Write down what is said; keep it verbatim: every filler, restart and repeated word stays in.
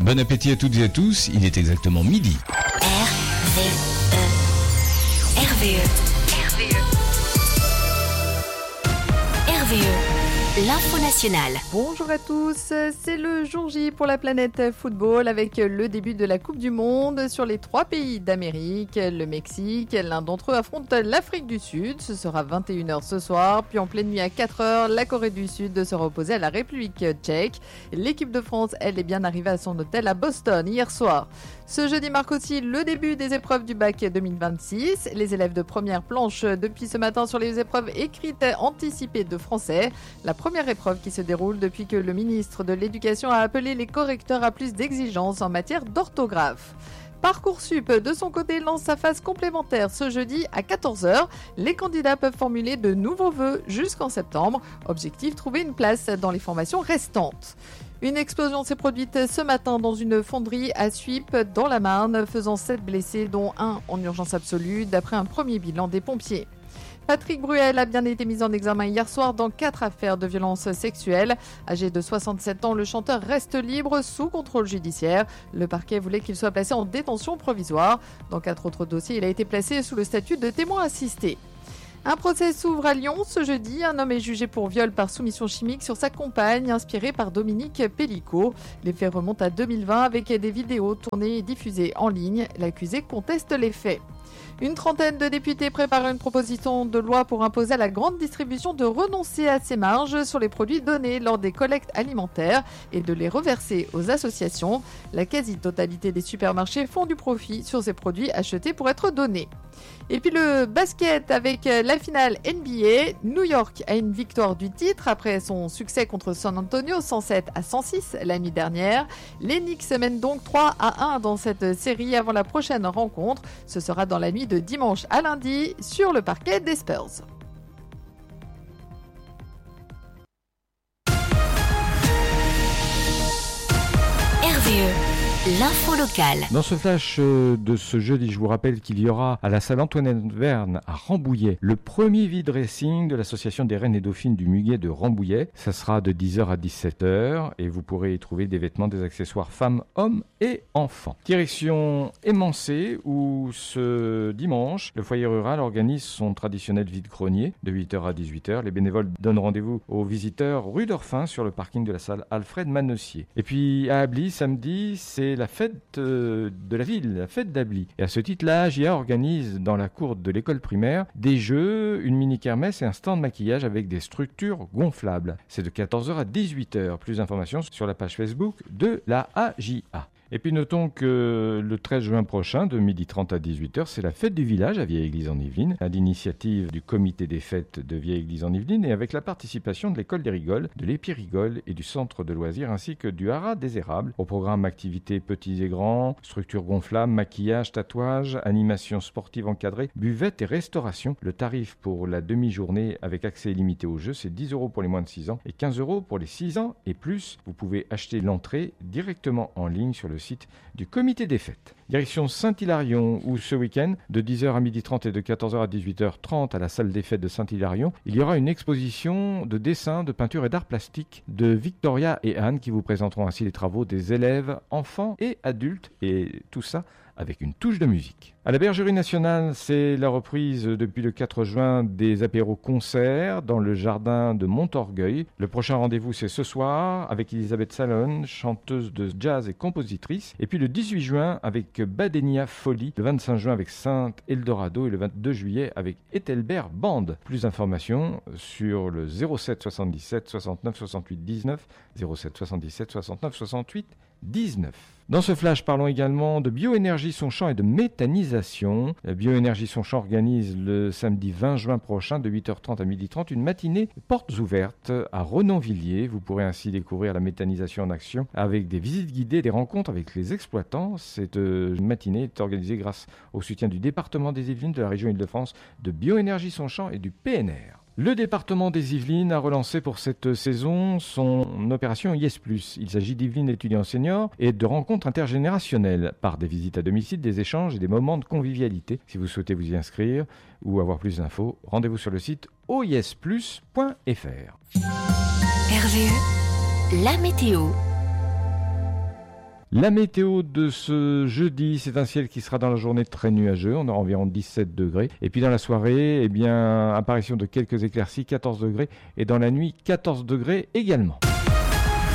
Bon appétit à toutes et à tous, il est exactement midi. R V E. R V E. R V E. R V E. L'info nationale. Bonjour à tous, c'est le jour J pour la planète football avec le début de la Coupe du Monde sur les trois pays d'Amérique, le Mexique. L'un d'entre eux affronte l'Afrique du Sud, ce sera vingt et une heures ce soir. Puis en pleine nuit à quatre heures, la Corée du Sud sera opposée à la République tchèque. L'équipe de France, elle, est bien arrivée à son hôtel à Boston hier soir. Ce jeudi marque aussi le début des épreuves du bac deux mille vingt-six. Les élèves de première planche depuis ce matin sur les épreuves écrites anticipées de français. La première épreuve qui se déroule depuis que le ministre de l'Éducation a appelé les correcteurs à plus d'exigences en matière d'orthographe. Parcoursup, de son côté, lance sa phase complémentaire ce jeudi à quatorze heures. Les candidats peuvent formuler de nouveaux vœux jusqu'en septembre. Objectif, trouver une place dans les formations restantes. Une explosion s'est produite ce matin dans une fonderie à Suippes dans la Marne, faisant sept blessés, dont un en urgence absolue, d'après un premier bilan des pompiers. Patrick Bruel a bien été mis en examen hier soir dans quatre affaires de violences sexuelles. Âgé de soixante-sept ans, le chanteur reste libre sous contrôle judiciaire. Le parquet voulait qu'il soit placé en détention provisoire. Dans quatre autres dossiers, il a été placé sous le statut de témoin assisté. Un procès s'ouvre à Lyon ce jeudi. Un homme est jugé pour viol par soumission chimique sur sa compagne, inspirée par Dominique Pellicot. Les faits remontent à deux mille vingt avec des vidéos tournées et diffusées en ligne. L'accusé conteste les faits. Une trentaine de députés préparent une proposition de loi pour imposer à la grande distribution de renoncer à ses marges sur les produits donnés lors des collectes alimentaires et de les reverser aux associations. La quasi-totalité des supermarchés font du profit sur ces produits achetés pour être donnés. Et puis le basket avec la finale N B A. New York a une victoire du titre après son succès contre San Antonio cent sept à cent six la nuit dernière. Les Knicks mènent donc trois à un dans cette série avant la prochaine rencontre. Ce sera dans la nuit de dimanche à lundi sur le parquet des Spurs. R V E. L'info locale. Dans ce flash de ce jeudi, je vous rappelle qu'il y aura à la salle Antoinette Verne à Rambouillet le premier vide-dressing de l'association des Reines et Dauphines du Muguet de Rambouillet. Ça sera de dix heures à dix-sept heures et vous pourrez y trouver des vêtements, des accessoires femmes, hommes et enfants. Direction Émancé où ce dimanche, le foyer rural organise son traditionnel vide-grenier de huit heures à dix-huit heures. Les bénévoles donnent rendez-vous aux visiteurs rue d'Orphin sur le parking de la salle Alfred Manessier. Et puis à Ably, samedi, c'est la fête euh, de la ville, la fête d'Ably. Et à ce titre-là, A J A organise dans la cour de l'école primaire des jeux, une mini-kermesse et un stand de maquillage avec des structures gonflables. C'est de quatorze heures à dix-huit heures. Plus d'informations sur la page Facebook de la A J A. Et puis notons que le treize juin prochain, de midi trente à dix-huit heures, c'est la fête du village à Vieille-Église-en-Yvelines, à l'initiative du comité des fêtes de Vieille-Église-en-Yvelines et avec la participation de l'école des Rigoles, de l'Épirigole et du centre de loisirs ainsi que du Haras des Érables. Au programme activités petits et grands, structures gonflables, maquillage, tatouage, animation sportive encadrée, buvette et restauration. Le tarif pour la demi-journée avec accès illimité au jeu, c'est dix euros pour les moins de six ans et quinze euros pour les six ans et plus. Vous pouvez acheter l'entrée directement en ligne sur le site du comité des fêtes. Direction Saint-Hilarion où ce week-end, de dix heures à midi trente et de quatorze heures à dix-huit heures trente à la salle des fêtes de Saint-Hilarion, il y aura une exposition de dessins, de peinture et d'art plastique de Victoria et Anne qui vous présenteront ainsi les travaux des élèves, enfants et adultes et tout ça avec une touche de musique. À la Bergerie nationale, c'est la reprise depuis le quatre juin des apéros-concerts dans le jardin de Montorgueil. Le prochain rendez-vous, c'est ce soir avec Elisabeth Salon, chanteuse de jazz et compositrice. Et puis le dix-huit juin avec Badenia Folie, le vingt-cinq juin avec Sainte Eldorado et le vingt-deux juillet avec Ethelbert Band. Plus d'informations sur le zéro sept soixante-dix-sept soixante-neuf soixante-huit dix-neuf, zéro sept soixante-dix-sept soixante-neuf soixante-huit dix-neuf. Dans ce flash, parlons également de Bioénergie Sonchamp et de méthanisation. La Bioénergie Sonchamp organise le samedi vingt juin prochain de huit heures trente à midi trente une matinée portes ouvertes à Renonvilliers. Vous pourrez ainsi découvrir la méthanisation en action avec des visites guidées et des rencontres avec les exploitants. Cette matinée est organisée grâce au soutien du département des Yvelines, de la région Île-de-France, de Bioénergie Sonchamp et du P N R. Le département des Yvelines a relancé pour cette saison son opération I S plus. Il s'agit d'Yvelines étudiants seniors et de rencontres intergénérationnelles par des visites à domicile, des échanges et des moments de convivialité. Si vous souhaitez vous y inscrire ou avoir plus d'infos, rendez-vous sur le site o i s plus point f r. R V E, la météo. La météo de ce jeudi, c'est un ciel qui sera dans la journée très nuageux, on aura environ dix-sept degrés. Et puis dans la soirée, eh bien, apparition de quelques éclaircies, quatorze degrés. Et dans la nuit, quatorze degrés également.